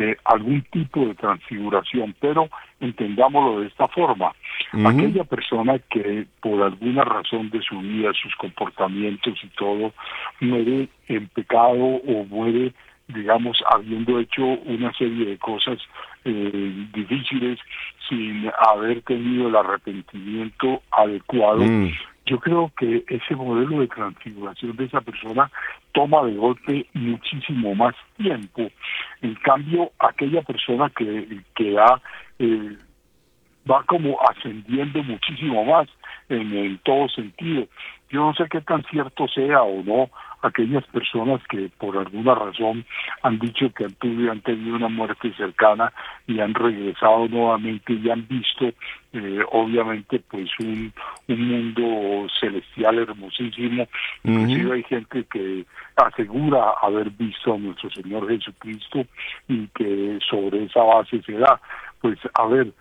algún tipo de transfiguración, pero entendámoslo de esta forma. Aquella persona que por alguna razón de su vida, sus comportamientos y todo, muere en pecado o muere, digamos, habiendo hecho una serie de cosas difíciles sin haber tenido el arrepentimiento adecuado, yo creo que ese modelo de transfiguración de esa persona toma de golpe muchísimo más tiempo. En cambio, aquella persona que va como ascendiendo muchísimo más en todo sentido. Yo no sé qué tan cierto sea o no aquellas personas que por alguna razón han dicho que han tenido una muerte cercana y han regresado nuevamente y han visto obviamente pues un mundo celestial hermosísimo. Inclusive hay gente que asegura haber visto a nuestro Señor Jesucristo y que sobre esa base se da. Pues a ver,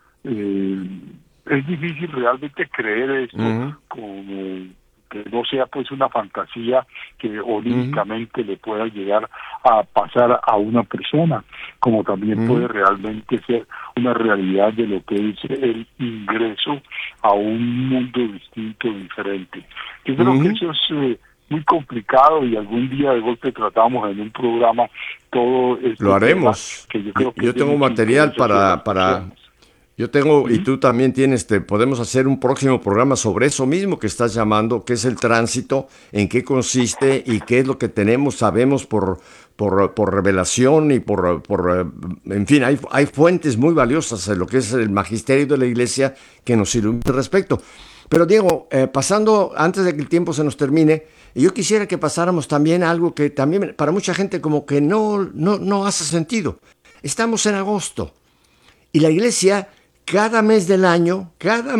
es difícil realmente creer esto como que no sea pues una fantasía que olímpicamente le pueda llegar a pasar a una persona, como también puede realmente ser una realidad de lo que es el ingreso a un mundo distinto, diferente. Yo creo que eso es muy complicado y algún día de golpe tratamos en un programa todo esto. Lo haremos. Que yo creo que yo tengo material para yo tengo, y tú también tienes, podemos hacer un próximo programa sobre eso mismo que estás llamando, que es el tránsito, en qué consiste y qué es lo que tenemos, sabemos por revelación y en fin, hay fuentes muy valiosas en lo que es el magisterio de la Iglesia que nos ilumina al respecto. Pero Diego, pasando, antes de que el tiempo se nos termine, yo quisiera que pasáramos también a algo que también para mucha gente como que no hace sentido. Estamos en agosto y la Iglesia cada mes del año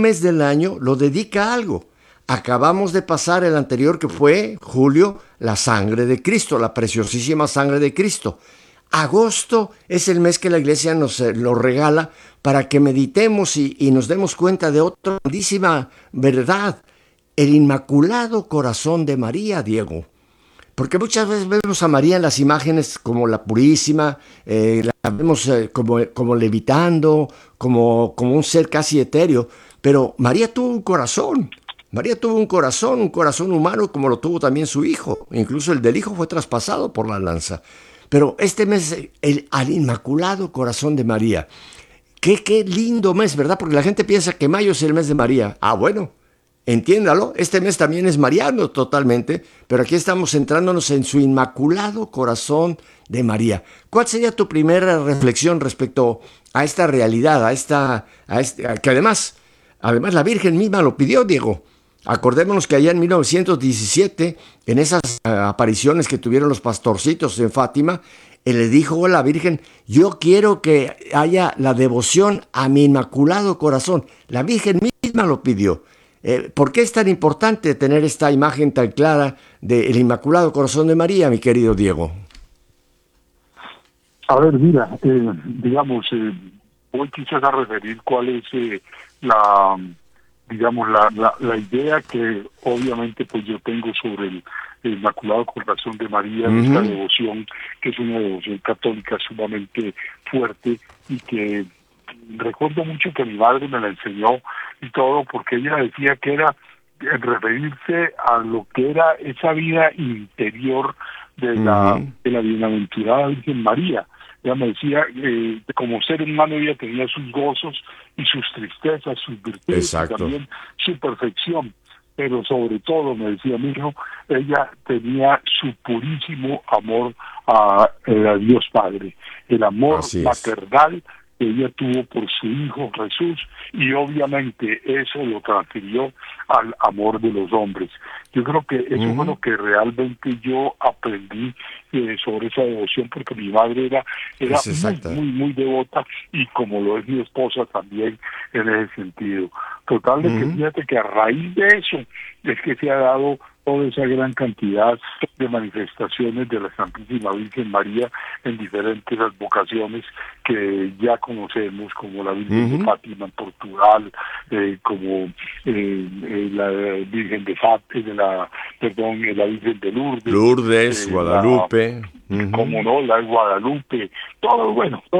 lo dedica a algo. Acabamos de pasar el anterior que fue julio, la sangre de Cristo, la preciosísima sangre de Cristo. Agosto es el mes que la Iglesia nos lo regala para que meditemos y nos demos cuenta de otra grandísima verdad, el Inmaculado Corazón de María, Diego. Porque muchas veces vemos a María en las imágenes como la Purísima, la vemos como levitando, como un ser casi etéreo, pero María tuvo un corazón. María tuvo un corazón humano como lo tuvo también su hijo. Incluso el del hijo fue traspasado por la lanza. Pero este mes, al Inmaculado Corazón de María. Qué lindo mes, ¿verdad? Porque la gente piensa que mayo es el mes de María. Ah, bueno. Entiéndalo, este mes también es mariano totalmente, pero aquí estamos centrándonos en su Inmaculado Corazón de María. ¿Cuál sería tu primera reflexión respecto a esta realidad, que además la Virgen misma lo pidió, Diego? Acordémonos que allá en 1917, en esas apariciones que tuvieron los pastorcitos en Fátima, él le dijo a la Virgen, yo quiero que haya la devoción a mi Inmaculado Corazón. La Virgen misma lo pidió. ¿Por qué es tan importante tener esta imagen tan clara del Inmaculado Corazón de María, mi querido Diego? A ver, mira, digamos, voy quizás a referir cuál es la idea que obviamente pues yo tengo sobre el Inmaculado Corazón de María, esta devoción, que es una devoción católica sumamente fuerte y que recuerdo mucho que mi madre me la enseñó y todo, porque ella decía que era referirse a lo que era esa vida interior de la bienaventurada Virgen María. Ella me decía, como ser humano ella tenía sus gozos y sus tristezas, sus virtudes y también su perfección. Pero sobre todo, me decía mi hijo, ella tenía su purísimo amor a Dios Padre, el amor maternal que ella tuvo por su hijo Jesús, y obviamente eso lo transfirió al amor de los hombres. Yo creo que eso fue lo que realmente yo aprendí sobre esa devoción, porque mi madre era muy devota, y como lo es mi esposa también en ese sentido. Total, de que fíjate que a raíz de eso es que se ha dado toda esa gran cantidad de manifestaciones de la Santísima Virgen María en diferentes advocaciones que ya conocemos, como la Virgen de Fátima en Portugal, como la Virgen de Fátima, la Virgen de Lourdes, Guadalupe, como no, la de Guadalupe, todo bueno.